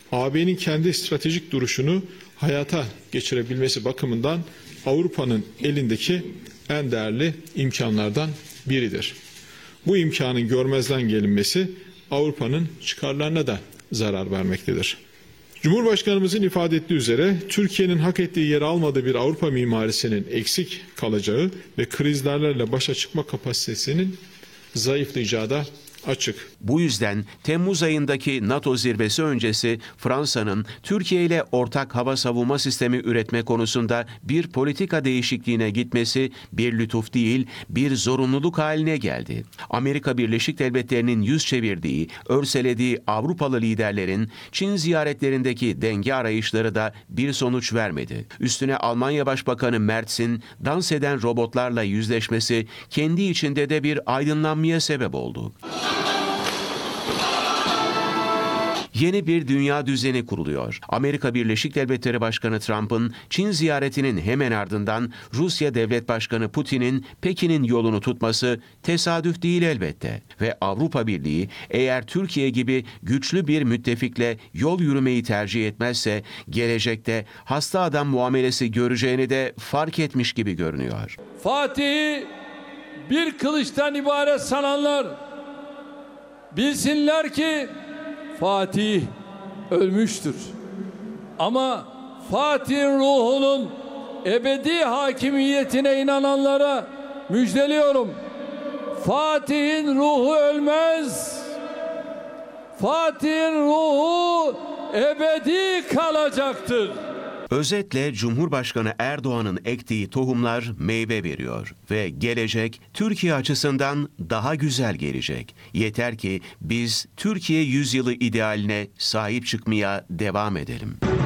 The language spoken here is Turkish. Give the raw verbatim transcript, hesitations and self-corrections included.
A B'nin kendi stratejik duruşunu hayata geçirebilmesi bakımından Avrupa'nın elindeki en değerli imkanlardan biridir. Bu imkanın görmezden gelinmesi Avrupa'nın çıkarlarına da zarar vermektedir. Cumhurbaşkanımızın ifade ettiği üzere Türkiye'nin hak ettiği yeri almadığı bir Avrupa mimarisinin eksik kalacağı ve krizlerle başa çıkma kapasitesinin zayıflayacağı da açık. Bu yüzden Temmuz ayındaki NATO zirvesi öncesi Fransa'nın Türkiye ile ortak hava savunma sistemi üretme konusunda bir politika değişikliğine gitmesi bir lütuf değil, bir zorunluluk haline geldi. Amerika Birleşik Devletleri'nin yüz çevirdiği, örselediği Avrupalı liderlerin Çin ziyaretlerindeki denge arayışları da bir sonuç vermedi. Üstüne Almanya Başbakanı Merz'in dans eden robotlarla yüzleşmesi kendi içinde de bir aydınlanmaya sebep oldu. Yeni bir dünya düzeni kuruluyor. Amerika Birleşik Devletleri Başkanı Trump'ın Çin ziyaretinin hemen ardından Rusya Devlet Başkanı Putin'in Pekin'in yolunu tutması tesadüf değil elbette. Ve Avrupa Birliği eğer Türkiye gibi güçlü bir müttefikle yol yürümeyi tercih etmezse gelecekte hasta adam muamelesi göreceğini de fark etmiş gibi görünüyor. Fatih'i bir kılıçtan ibaret sananlar bilsinler ki Fatih ölmüştür. Ama Fatih'in ruhunun ebedi hakimiyetine inananlara müjdeliyorum. Fatih'in ruhu ölmez. Fatih'in ruhu ebedi kalacaktır. Özetle Cumhurbaşkanı Erdoğan'ın ektiği tohumlar meyve veriyor ve gelecek Türkiye açısından daha güzel gelecek. Yeter ki biz Türkiye yüzyılı idealine sahip çıkmaya devam edelim.